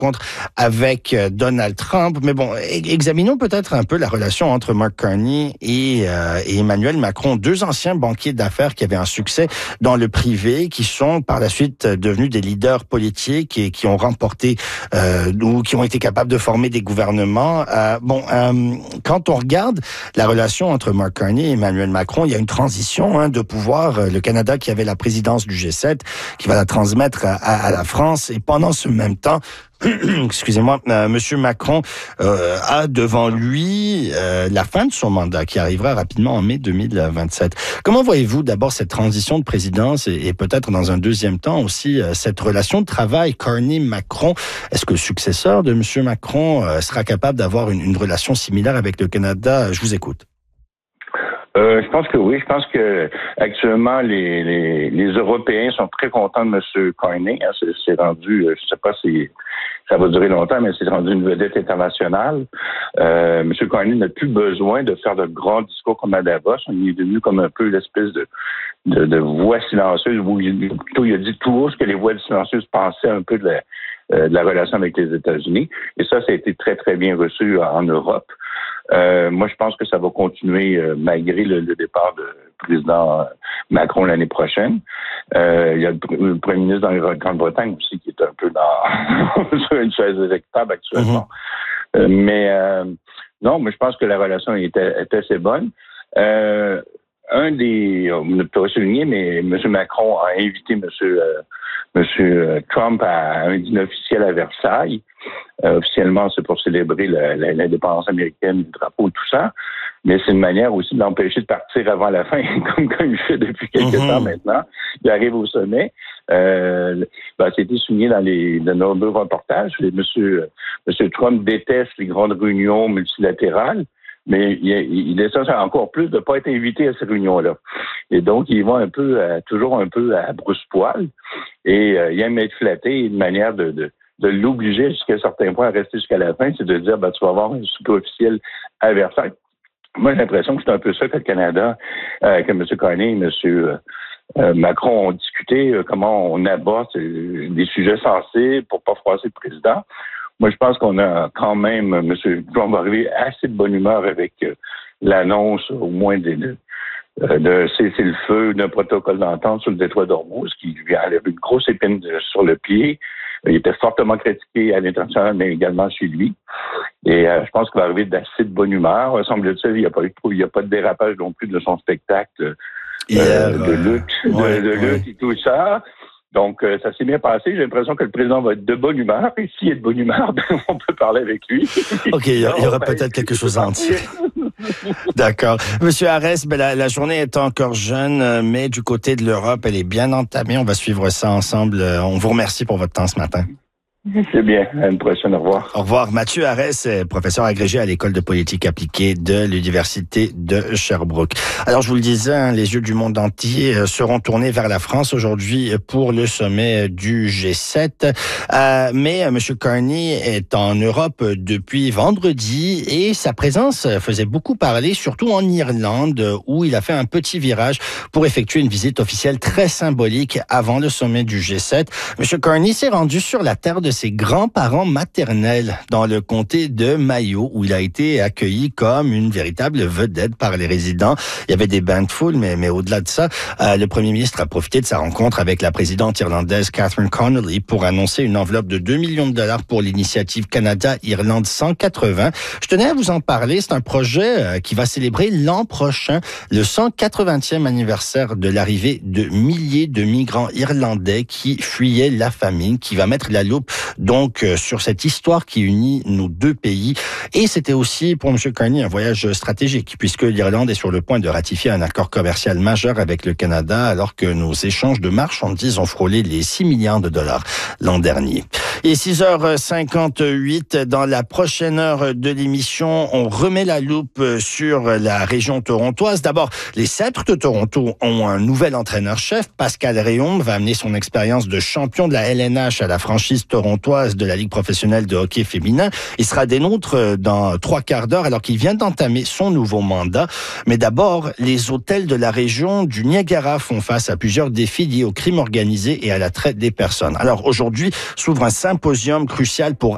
rencontre avec Donald Trump. Mais bon, examinons peut-être un peu la relation entre Mark Carney et Emmanuel Macron, deux anciens banquiers d'affaires qui avaient un succès dans le privé, qui sont par la suite devenus des leaders politiques et qui ont remporté ou qui ont été capables de former des gouvernements. Quand on regarde la relation entre Mark Carney et Emmanuel Macron, il y a une transition de pouvoir. Le Canada qui avait la présidence du G7, qui va la transmettre à la France. Et pendant ce même temps, excusez-moi, Monsieur Macron a devant lui la fin de son mandat qui arrivera rapidement en mai 2027. Comment voyez-vous d'abord cette transition de présidence et peut-être dans un deuxième temps aussi cette relation de travail Carney-Macron? Est-ce que le successeur de Monsieur Macron sera capable d'avoir une relation similaire avec le Canada? Je vous écoute. Je pense que oui. Je pense que actuellement les Européens sont très contents de M. Carney. C'est rendu, je sais pas si ça va durer longtemps, mais c'est rendu une vedette internationale. M. Carney n'a plus besoin de faire de grands discours comme à Davos. Il est devenu comme un peu l'espèce de voix silencieuse, où il a dit tout haut ce que les voix silencieuses pensaient un peu de la relation avec les États-Unis. Et ça a été très, très bien reçu en Europe. Moi, je pense que ça va continuer malgré le départ du président Macron l'année prochaine. Il y a le premier ministre dans la Grande-Bretagne aussi qui est un peu sur une chaise électable actuellement. Non, mais je pense que la relation est assez bonne. On ne peut pas souligner, mais M. Macron a invité M. Trump à un dîner officiel à Versailles. Officiellement, c'est pour célébrer l'indépendance américaine, le drapeau, tout ça. Mais c'est une manière aussi de l'empêcher de partir avant la fin, comme il fait depuis quelques temps maintenant. Il arrive au sommet. C'était souligné dans de nombreux reportages. M. Trump déteste les grandes réunions multilatérales. Mais il essaie encore plus de ne pas être invité à ces réunions-là. Et donc, il va toujours un peu à brousse-poil. Et il aime être flatté. Et une manière de l'obliger jusqu'à un certain point à rester jusqu'à la fin, c'est de dire, tu vas avoir un souper officiel à Versailles. Moi, j'ai l'impression que c'est un peu ça que le Canada, que M. Carney et M. Macron ont discuté, comment on aborde des sujets sensibles pour pas froisser le président. Moi, je pense qu'on a quand même, M. Trump va arriver assez de bonne humeur avec l'annonce, au moins, de cesser le feu d'un protocole d'entente sur le détroit d'Ormuz, qui lui a enlevé une grosse épine sur le pied. Il était fortement critiqué à l'international, mais également chez lui. Et je pense qu'il va arriver d'assez de bonne humeur. Semble-t-il, il n'y a pas de dérapage non plus de son spectacle de lutte et tout ça. Donc, ça s'est bien passé. J'ai l'impression que le président va être de bonne humeur. Et s'il est de bonne humeur, on peut parler avec lui. OK, il y aura peut-être quelque chose à en tirer. D'accord. Monsieur Arès, la journée est encore jeune, mais du côté de l'Europe, elle est bien entamée. On va suivre ça ensemble. On vous remercie pour votre temps ce matin. C'est bien. À une prochaine. Au revoir. Au revoir. Mathieu Arès, professeur agrégé à l'École de politique appliquée de l'Université de Sherbrooke. Alors, je vous le disais, les yeux du monde entier seront tournés vers la France aujourd'hui pour le sommet du G7. Mais M. Carney est en Europe depuis vendredi et sa présence faisait beaucoup parler, surtout en Irlande, où il a fait un petit virage pour effectuer une visite officielle très symbolique avant le sommet du G7. M. Carney s'est rendu sur la terre de ses grands-parents maternels dans le comté de Mayo, où il a été accueilli comme une véritable vedette par les résidents. Il y avait des bains de foule, mais au-delà de ça, le premier ministre a profité de sa rencontre avec la présidente irlandaise Catherine Connolly pour annoncer une enveloppe de 2 millions de dollars pour l'initiative Canada-Irlande 180. Je tenais à vous en parler. C'est un projet qui va célébrer l'an prochain le 180e anniversaire de l'arrivée de milliers de migrants irlandais qui fuyaient la famine, qui va mettre la loupe donc sur cette histoire qui unit nos deux pays. Et c'était aussi pour M. Carney un voyage stratégique, puisque l'Irlande est sur le point de ratifier un accord commercial majeur avec le Canada, alors que nos échanges de marchandises ont frôlé les 6 milliards de dollars l'an dernier. Et 6h58, dans la prochaine heure de l'émission, on remet la loupe sur la région torontoise. D'abord, les Sceptres de Toronto ont un nouvel entraîneur-chef. Pascal Réaume va amener son expérience de champion de la LNH à la franchise torontoise de la Ligue professionnelle de hockey féminin. Il sera des nôtres dans 3/4 d'heure alors qu'il vient d'entamer son nouveau mandat. Mais d'abord, les hôtels de la région du Niagara font face à plusieurs défis liés au crime organisé et à la traite des personnes. Alors aujourd'hui, s'ouvre un symposium crucial pour